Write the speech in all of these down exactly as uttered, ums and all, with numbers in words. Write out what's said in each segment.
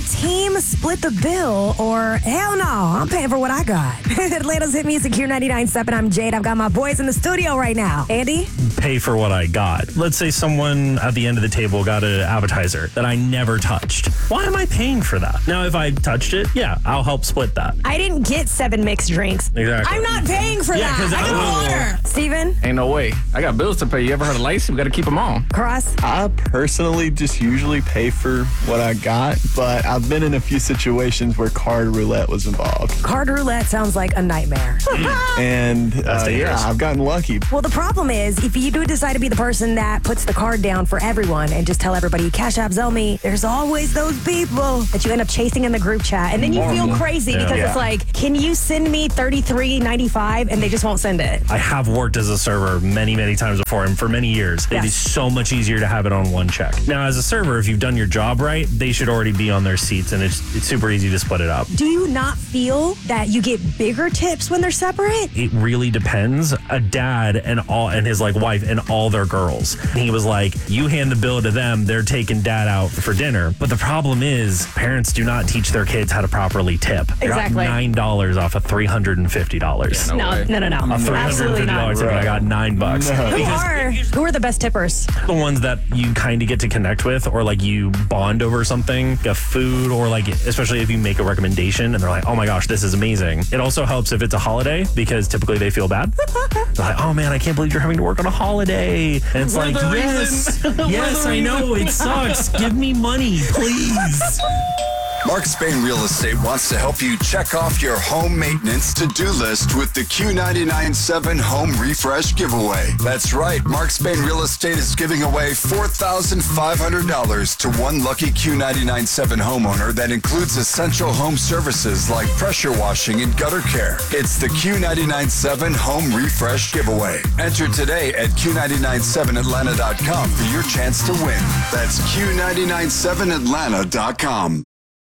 team split the bill, or hell no, I'm paying for what I got? Atlanta's Hit Music Q ninety-nine point seven. I'm Jade. I've got my boys in the studio right now. Andy? Pay for what I got. Let's say someone at the end of the table got an appetizer that I never touched. Why am I paying for that? Now, if I touched it, yeah, I'll help split that. I didn't get seven mixed drinks. Exactly. I'm not paying for Yeah, that. 'cause I I- got water. Steven? Ain't no way. I got bills to pay. You ever heard of Lacey? We got to keep them on. Cross? I personally just usually pay for what I got, but I've been in a few situations where card roulette was involved. Card roulette sounds like a nightmare. And uh, yeah, dangerous. I've gotten lucky. Well, the problem is, if you do decide to be the person that puts the card down for everyone and just tell everybody, Cash App, Zelle me, there's always those people that you end up chasing in the group chat. And then you feel crazy Yeah. because Yeah. it's like, can you send me thirty-three ninety-five? And they just won't send it. I have worked as a server many, many times before, and for many years. Yes. It is so much easier to have it on one check. Now, as a server, if you've done your job right, they should already be on their seats, and it's, it's super easy to split it up. Do you not feel that you get bigger tips when they're separate? It really depends. A dad and all and his like wife and all their girls. He was like, you hand the bill to them, they're taking dad out for dinner. But the problem is, parents do not teach their kids how to properly tip. I got Exactly. nine dollars off of three hundred fifty dollars. No No, way. no, no, no. A three hundred Absolutely fifty dollars not. tip, and I got nine bucks. Who Because are who are the best tippers? the ones that you kind of get to connect with, or like you bond over something, like a food, or like, especially if you make a recommendation and they're like, oh my gosh, this is amazing. It also helps if it's a holiday, because typically they feel bad. They're like, oh man, I can't believe you're having to work on a holiday. And it's We're like, the yes, reason. We're yes, the I know, it sucks. Give me money, please. Mark Spain Real Estate wants to help you check off your home maintenance to-do list with the Q ninety-nine point seven Home Refresh Giveaway. That's right, Mark Spain Real Estate is giving away four thousand five hundred dollars to one lucky Q ninety-nine point seven homeowner that includes essential home services like pressure washing and gutter care. It's the Q ninety-nine point seven Home Refresh Giveaway. Enter today at Q nine nine seven Atlanta dot com for your chance to win. That's Q nine nine seven Atlanta dot com.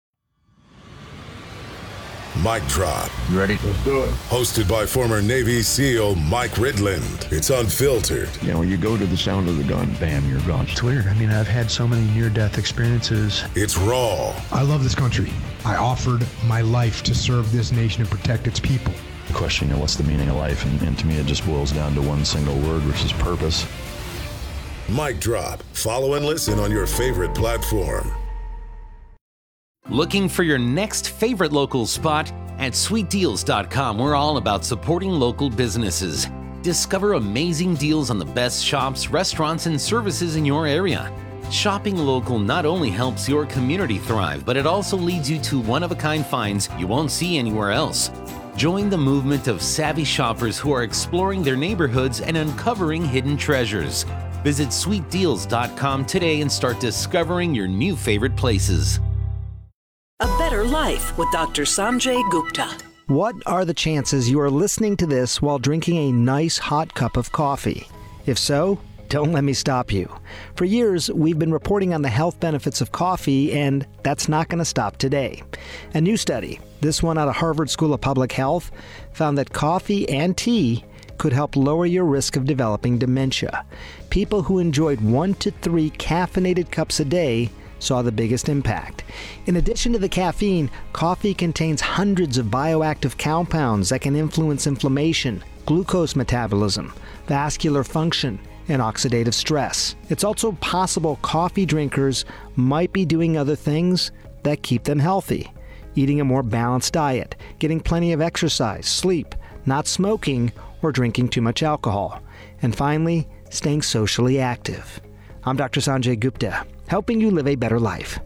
Mic Drop, You ready? hosted by former Navy SEAL Mike Ridland. It's unfiltered, You know, you go to the sound of the gun, bam, you're gone. It's weird. I mean, I've had so many near-death experiences. it's raw, I love this country. I offered my life to serve this nation and protect its people. The question, you know, what's the meaning of life? And, and to me, it just boils down to one single word, which is purpose. Mic Drop. Follow and listen on your favorite platform. Looking for your next favorite local spot? At sweet deals dot com, we're all about supporting local businesses. Discover amazing deals on the best shops, restaurants, and services in your area. Shopping local not only helps your community thrive, but it also leads you to one-of-a-kind finds you won't see anywhere else. Join the movement of savvy shoppers who are exploring their neighborhoods and uncovering hidden treasures. Visit sweet deals dot com today and start discovering your new favorite places. A Better Life with Doctor Sanjay Gupta. What are the chances you are listening to this while drinking a nice hot cup of coffee? If so, don't let me stop you. For years, we've been reporting on the health benefits of coffee, and that's not going to stop today. A new study, this one out of Harvard School of Public Health, found that coffee and tea could help lower your risk of developing dementia. People who enjoyed one to three caffeinated cups a day saw the biggest impact. In addition to the caffeine, coffee contains hundreds of bioactive compounds that can influence inflammation, glucose metabolism, vascular function, and oxidative stress. It's also possible coffee drinkers might be doing other things that keep them healthy. Eating a more balanced diet, getting plenty of exercise, sleep, not smoking, or drinking too much alcohol. And finally, staying socially active. I'm Doctor Sanjay Gupta, helping you live a better life.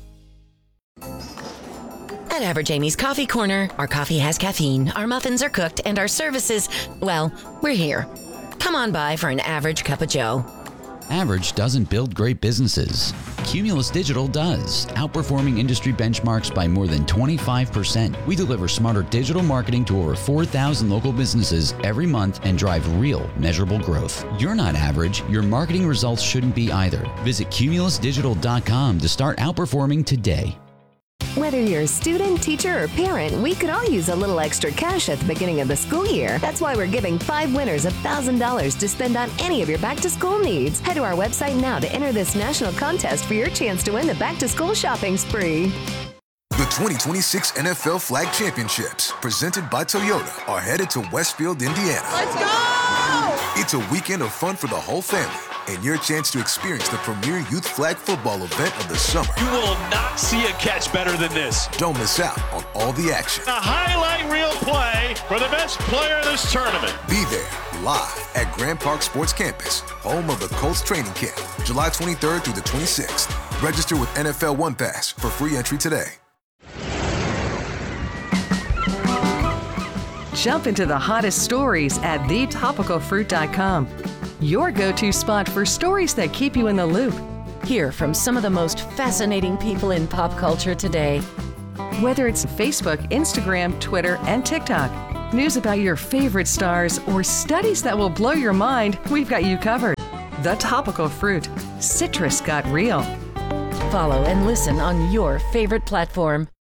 At Average Amy's Coffee Corner, our coffee has caffeine, our muffins are cooked, and our services, well, we're here. Come on by for an average cup of joe. Average doesn't build great businesses. Cumulus Digital does, outperforming industry benchmarks by more than twenty-five percent. We deliver smarter digital marketing to over four thousand local businesses every month and drive real, measurable growth. You're not average. Your marketing results shouldn't be either. Visit cumulus digital dot com to start outperforming today. Whether you're a student, teacher, or parent, we could all use a little extra cash at the beginning of the school year. That's why we're giving five winners one thousand dollars to spend on any of your back-to-school needs. Head to our website now to enter this national contest for your chance to win the back-to-school shopping spree. twenty twenty-six N F L Flag Championships, presented by Toyota, are headed to Westfield, Indiana. Let's go! It's a weekend of fun for the whole family and your chance to experience the premier youth flag football event of the summer. You will not see a catch better than this. Don't miss out on all the action. A highlight reel play for the best player in this tournament. Be there live at Grand Park Sports Campus, home of the Colts training camp, July twenty-third through the twenty-sixth. Register with N F L One Pass for free entry today. Jump into the hottest stories at the topical fruit dot com. Your go-to spot for stories that keep you in the loop. Hear from some of the most fascinating people in pop culture today. Whether it's Facebook, Instagram, Twitter, and TikTok, news about your favorite stars, or studies that will blow your mind, we've got you covered. The Topical Fruit. Citrus got real. Follow and listen on your favorite platform.